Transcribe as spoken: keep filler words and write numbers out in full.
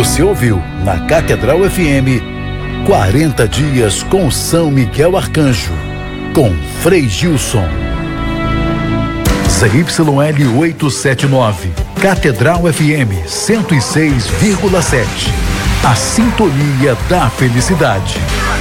Você ouviu na Catedral F M quarenta dias com São Miguel Arcanjo, com Frei Gilson. Z Y L oitocentos e setenta e nove, Catedral F M cento e seis vírgula sete. A sintonia da felicidade.